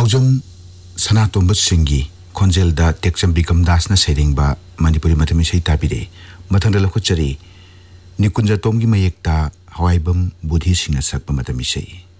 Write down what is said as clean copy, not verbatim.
लाउजम सनातोंब सिंगी खोंजेलदा टेक्चम बिकमदास न सेरिंगबा मणिपुरी मतमी सही ताबिरे मथंग लखुचरी निकुंज तोंगी मयेक्ता हवाईबम बुद्धि सिंह सकप मतमी सही